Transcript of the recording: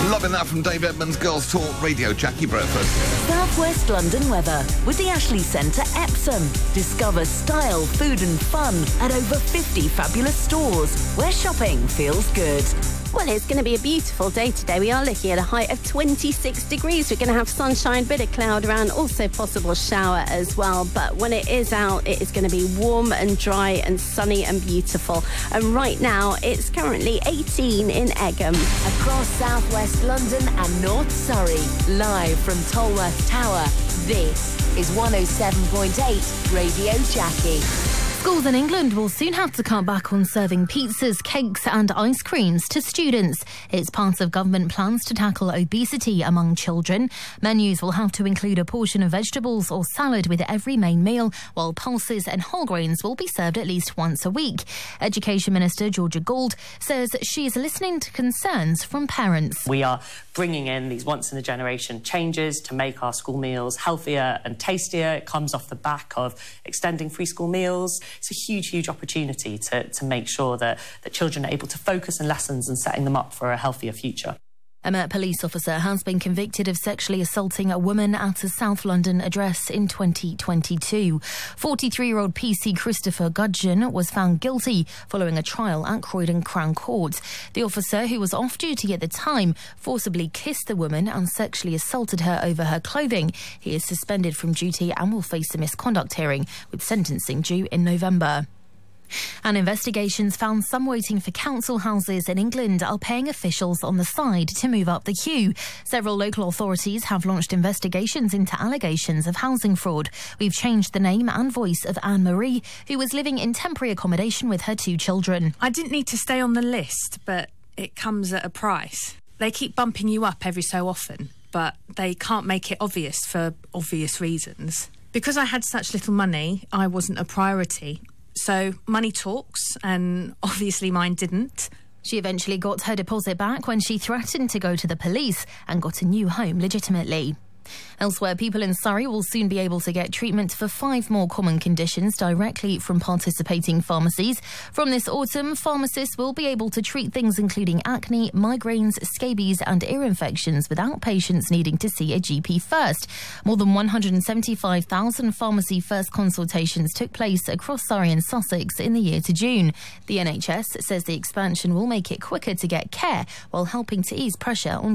Loving that from Dave Edmonds, Girls Talk Radio. Jackie Breakfast. South West London weather with the Ashley Centre Epsom. Discover style, food and fun at over 50 fabulous stores where shopping feels good. Well, it's going to be a beautiful day today. We are looking at a height of 26 degrees. We're going to have sunshine, bit of cloud around, also possible shower as well. But when it is out, it is going to be warm and dry and sunny and beautiful. And right now, it's currently 18 in Egham. Across South West London and North Surrey, live from Tolworth Tower, this is 107.8 Radio Jackie. Schools in England will soon have to cut back on serving pizzas, cakes and ice creams to students. It's part of government plans to tackle obesity among children. Menus will have to include a portion of vegetables or salad with every main meal, while pulses and whole grains will be served at least once a week. Education Minister Georgia Gould says she is listening to concerns from parents. We are bringing in these once-in-a-generation changes to make our school meals healthier and tastier. It comes off the back of extending free school meals. It's a huge, huge opportunity to make sure that children are able to focus on lessons and setting them up for a healthier future. A Met police officer has been convicted of sexually assaulting a woman at a South London address in 2022. 43-year-old PC Christopher Gudgeon was found guilty following a trial at Croydon Crown Court. The officer, who was off duty at the time, forcibly kissed the woman and sexually assaulted her over her clothing. He is suspended from duty and will face a misconduct hearing, with sentencing due in November. And investigations found some waiting for council houses in England are paying officials on the side to move up the queue. Several local authorities have launched investigations into allegations of housing fraud. We've changed the name and voice of Anne-Marie, who was living in temporary accommodation with her 2 children. I didn't need to stay on the list, but it comes at a price. They keep bumping you up every so often, but they can't make it obvious for obvious reasons. Because I had such little money, I wasn't a priority. So money talks, and obviously mine didn't. She eventually got her deposit back when she threatened to go to the police and got a new home legitimately. Elsewhere, people in Surrey will soon be able to get treatment for 5 more common conditions directly from participating pharmacies. From this autumn, pharmacists will be able to treat things including acne, migraines, scabies and ear infections without patients needing to see a GP first. More than 175,000 pharmacy first consultations took place across Surrey and Sussex in the year to June. The NHS says the expansion will make it quicker to get care while helping to ease pressure on